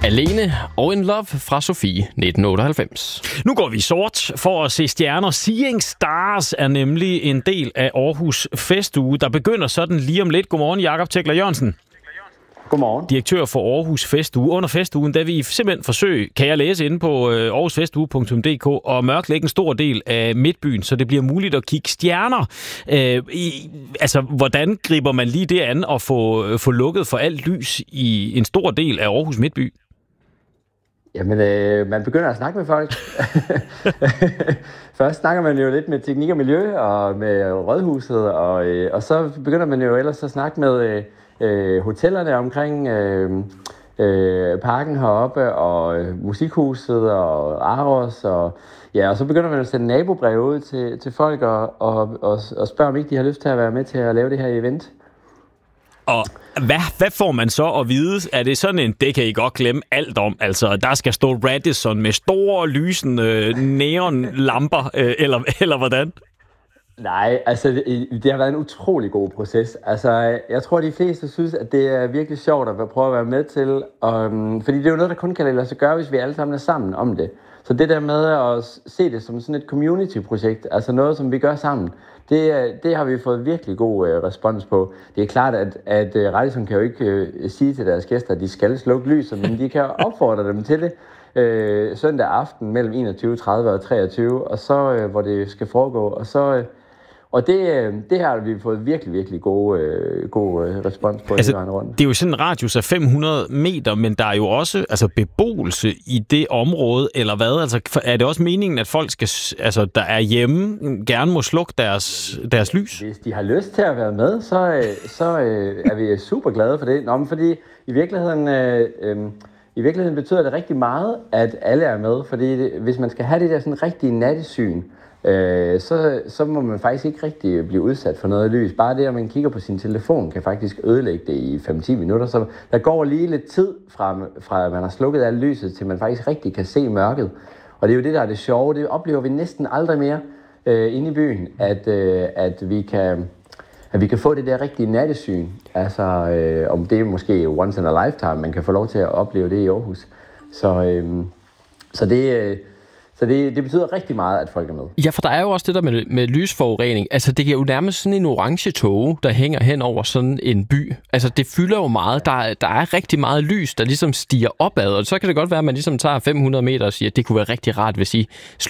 Alene og In Love fra Sofie 1998. Nu går vi sort for at se stjerner. Seeing Stars er nemlig en del af Aarhus Festuge, der begynder sådan lige om lidt. Godmorgen, Jakob Tekler Jørgensen. Godmorgen. Direktør for Aarhus Festuge. Under festugen, der vil I simpelthen forsøge, kan jeg læse inde på aarhusfestuge.dk, og mørklægge en stor del af Midtbyen, så det bliver muligt at kigge stjerner. Hvordan griber man lige det an og få lukket for alt lys i en stor del af Aarhus Midtby? Jamen, man begynder at snakke med folk. Først snakker man jo lidt med teknik og miljø og med rådhuset, og så begynder man jo ellers at snakke med hotellerne omkring parken heroppe, og musikhuset og Aros, og så begynder man at sende nabobreve ud til folk og spørge, om ikke de har lyst til at være med til at lave det her event. Og hvad får man så at vide? Er det sådan en, det kan I godt glemme alt om? Altså, der skal stå Radisson med store, lysende neonlamper, eller hvordan? Nej, altså det har været en utrolig god proces. Altså, jeg tror, de fleste synes, at det er virkelig sjovt at prøve at være med til. Fordi det er jo noget, der kun kan lade sig gøre, hvis vi alle sammen er sammen om det. Så det der med at se det som sådan et community-projekt, altså noget, som vi gør sammen, det har vi fået virkelig god respons på. Det er klart, at Radisson kan jo ikke sige til deres gæster, at de skal slukke lyset, men de kan opfordre dem til det søndag aften mellem 21.30 og 23, og så hvor det skal foregå. Og det har vi fået virkelig god respons på. Altså, det er jo sådan en radius af 500 meter, men der er jo også beboelse i det område, eller hvad? Altså, er det også meningen, at folk der er hjemme, gerne må slukke deres lys? Hvis de har lyst til at være med, så er vi super glade for det. Men fordi i virkeligheden betyder det rigtig meget, at alle er med, fordi hvis man skal have det der sådan rigtige nattesyn, så må man faktisk ikke rigtig blive udsat for noget lys. Bare det, at man kigger på sin telefon, kan faktisk ødelægge det i 5-10 minutter. Så der går lige lidt tid fra at man har slukket alt lyset, til man faktisk rigtig kan se mørket. Og det er jo det, der er det sjove. Det oplever vi næsten aldrig mere inde i byen, at vi kan få det der rigtige nattesyn. Altså, om det er måske once in a lifetime, man kan få lov til at opleve det i Aarhus. Så det betyder rigtig meget, at folk er med. Ja, for der er jo også det der med lysforurening. Altså, det er jo nærmest sådan en orange tåge, der hænger hen over sådan en by. Altså, det fylder jo meget. Der er rigtig meget lys, der ligesom stiger opad, og så kan det godt være, at man ligesom tager 500 meter og siger, at det kunne være rigtig rart, hvis I